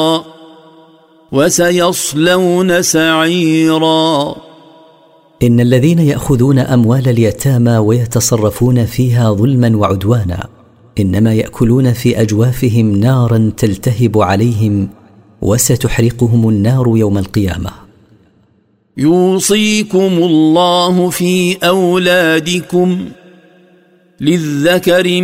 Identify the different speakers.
Speaker 1: وسيصلون سعيرا.
Speaker 2: إن الذين يأخذون أموال اليتامى ويتصرفون فيها ظلما وعدوانا إنما يأكلون في أجوافهم نارا تلتهب عليهم وستحرقهم النار يوم القيامة.
Speaker 1: يوصيكم الله في أولادكم للذكر